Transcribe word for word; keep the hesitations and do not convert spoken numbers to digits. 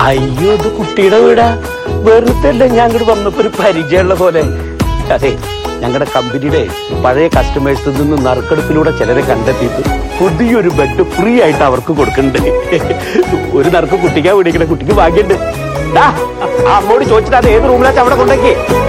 അയ്യോ, ഇത് കുട്ടിയുടെ വീടാ. വെറുതെ അല്ല ഞാൻ ഇങ്ങോട്ട് വന്നപ്പോ ഒരു പരിചയമുള്ള പോലെ. അതെ, ഞങ്ങളുടെ കമ്പനിയുടെ പഴയ കസ്റ്റമേഴ്സിൽ നിന്ന് നറുക്കെടുപ്പിലൂടെ ചിലരെ കണ്ടെത്തിയിട്ട് പുതിയൊരു ബെഡ് ഫ്രീ ആയിട്ട് അവർക്ക് കൊടുക്കുന്നുണ്ട്. ഒരു നറുക്ക് കുട്ടിക്കാ വിളിക്കണേ, കുട്ടിക്ക് ഭാഗ്യമുണ്ട്. അമ്മോട് ചോദിച്ചിട്ട് അത് ഏത് റൂമിലാച്ച അവിടെ കൊണ്ടേക്കേ.